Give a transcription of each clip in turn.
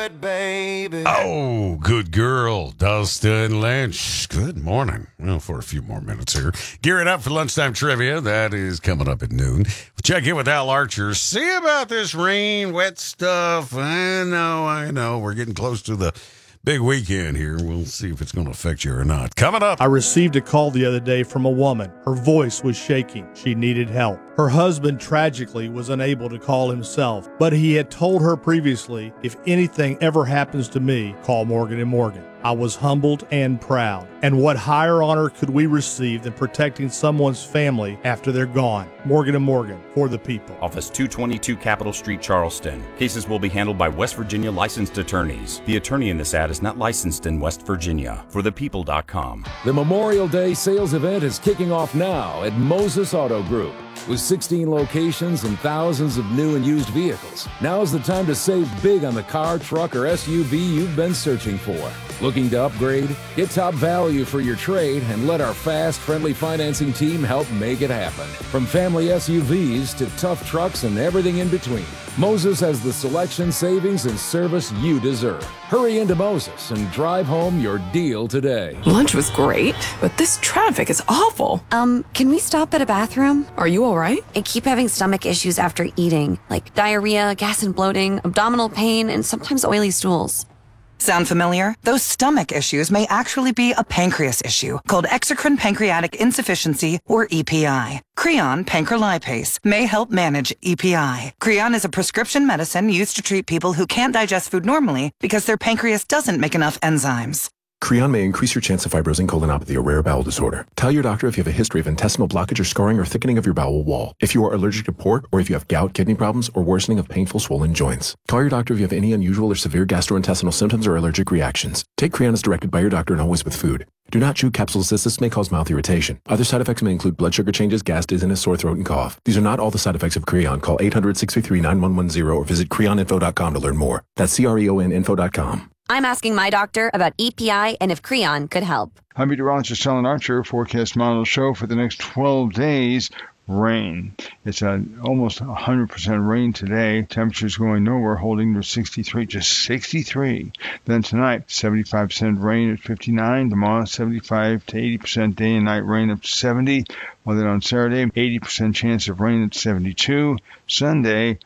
it, baby. Oh, good girl, Dustin Lynch. Good morning. Well, for a few more minutes here. Gearing up for lunchtime trivia. That is coming up at noon. We'll check in with Al Archer. See about this rain, wet stuff. I know. We're getting close to the big weekend here. We'll see if it's going to affect you or not. Coming up. I received a call the other day from a woman. Her voice was shaking. She needed help. Her husband tragically was unable to call himself, but he had told her previously, if anything ever happens to me, call Morgan & Morgan. I was humbled and proud. And what higher honor could we receive than protecting someone's family after they're gone? Morgan & Morgan, for the people. Office 222 Capitol Street, Charleston. Cases will be handled by West Virginia licensed attorneys. The attorney in this ad is not licensed in West Virginia. ForThePeople.com. The Memorial Day sales event is kicking off now at Moses Auto Group. With 16 locations and thousands of new and used vehicles, now is the time to save big on the car, truck, or SUV you've been searching for. Looking to upgrade? Get top value for your trade and let our fast, friendly financing team help make it happen. From family SUVs to tough trucks and everything in between, Moses has the selection, savings, and service you deserve. Hurry into Moses and drive home your deal today. Lunch was great, but this traffic is awful. Can we stop at a bathroom? Are you all right? I keep having stomach issues after eating, like diarrhea, gas and bloating, abdominal pain, and sometimes oily stools. Sound familiar? Those stomach issues may actually be a pancreas issue called exocrine pancreatic insufficiency, or EPI. Creon pancrelipase may help manage EPI. Creon is a prescription medicine used to treat people who can't digest food normally because their pancreas doesn't make enough enzymes. Creon may increase your chance of fibrosing colonopathy, or rare bowel disorder. Tell your doctor if you have a history of intestinal blockage or scarring or thickening of your bowel wall, if you are allergic to pork, or if you have gout, kidney problems, or worsening of painful swollen joints. Call your doctor if you have any unusual or severe gastrointestinal symptoms or allergic reactions. Take Creon as directed by your doctor and always with food. Do not chew capsules as this may cause mouth irritation. Other side effects may include blood sugar changes, gas, dizziness, sore throat, and cough. These are not all the side effects of Creon. Call 800-633-9110 or visit creoninfo.com to learn more. That's CREONinfo.com. I'm asking my doctor about EPI and if Creon could help. I'm meteorologist Alan Archer. Forecast model show for the next 12 days. Rain. It's almost 100% rain today. Temperatures going nowhere, holding to 63, just 63. Then tonight, 75% rain at 59. Tomorrow, 75 to 80% day and night rain up to 70. Well, then on Saturday, 80% chance of rain at 72. Sunday,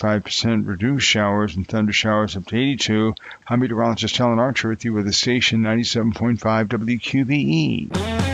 35% reduced showers and thunder showers up to 82. I'm meteorologist Alan Archer with you with the station 97.5 WQBE.